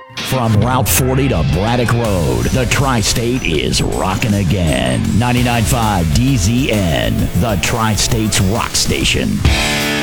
From Route 40 to Braddock Road, the Tri-State is rocking again. 99.5 DZN, the Tri-State's rock station.